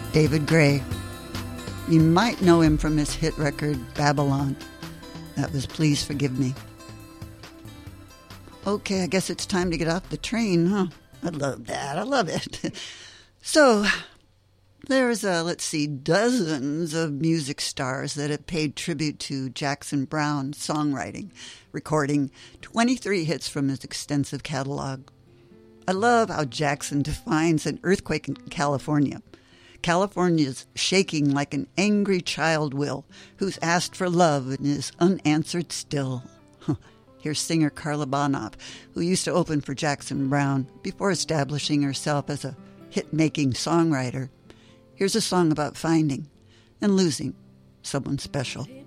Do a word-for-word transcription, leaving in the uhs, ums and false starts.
David Gray. You might know him from his hit record, Babylon. That was Please Forgive Me. Okay, I guess it's time to get off the train, huh? I love that. I love it. So, there's, uh, let's see, dozens of music stars that have paid tribute to Jackson Browne's songwriting, recording twenty-three hits from his extensive catalog. I love how Jackson defines an earthquake in California. California's shaking like an angry child will, who's asked for love and is unanswered still. Here's singer Carla Bonoff, who used to open for Jackson Browne before establishing herself as a hit-making songwriter. Here's a song about finding and losing someone special.